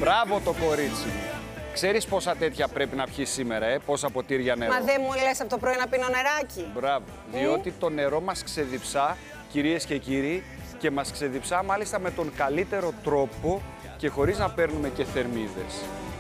Μπράβο το κορίτσι μου. Ξέρεις πόσα τέτοια πρέπει να πιεις σήμερα, πόσα ποτήρια νερό. Μα δεν μου λες από το πρωί να πίνω νεράκι. Μπράβο. Διότι το νερό μας ξεδιψά, κυρίες και κύριοι, και μας ξεδιψά μάλιστα με τον καλύτερο τρόπο και χωρίς να παίρνουμε και θερμίδες.